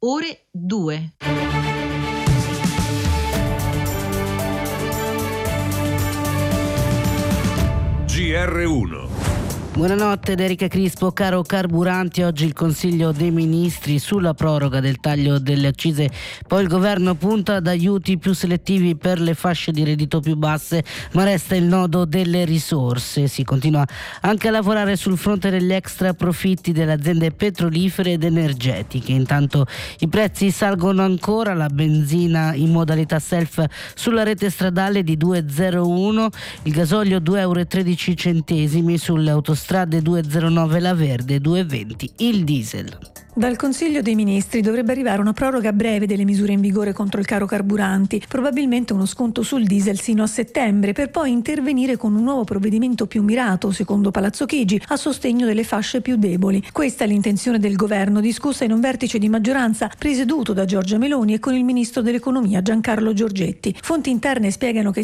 ore 2. GR1. Buonanotte da Erika Crispo. Caro carburanti, oggi il Consiglio dei Ministri sulla proroga del taglio delle accise, poi il governo punta ad aiuti più selettivi per le fasce di reddito più basse, ma resta il nodo delle risorse. Si continua anche a lavorare sul fronte degli extra profitti delle aziende petrolifere ed energetiche. Intanto i prezzi salgono ancora, la benzina in modalità self sulla rete stradale di 2,01, il gasolio 2,13 euro, sulle autostrade 2,09 la verde, 2,20 il diesel. Dal Consiglio dei Ministri dovrebbe arrivare una proroga breve delle misure in vigore contro il caro carburanti, probabilmente uno sconto sul diesel sino a settembre, per poi intervenire con un nuovo provvedimento più mirato, secondo Palazzo Chigi, a sostegno delle fasce più deboli. Questa è l'intenzione del governo, discussa in un vertice di maggioranza presieduto da Giorgia Meloni e con il ministro dell'Economia Giancarlo Giorgetti. Fonti interne spiegano che